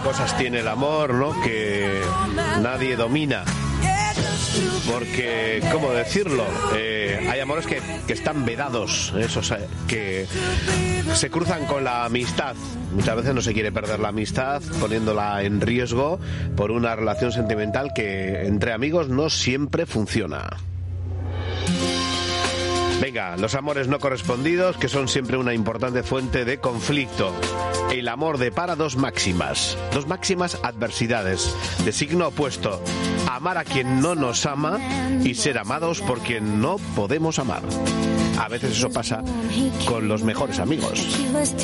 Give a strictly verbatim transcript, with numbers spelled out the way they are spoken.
cosas tiene el amor, ¿no? Que nadie domina. Porque, ¿cómo decirlo? Eh, hay amores que, que están vedados, esos eh, que se cruzan con la amistad. Muchas veces no se quiere perder la amistad poniéndola en riesgo por una relación sentimental que entre amigos no siempre funciona. Venga, los amores no correspondidos, que son siempre una importante fuente de conflicto. El amor depara dos máximas, dos máximas adversidades, de signo opuesto. Amar a quien no nos ama y ser amados por quien no podemos amar. A veces eso pasa con los mejores amigos.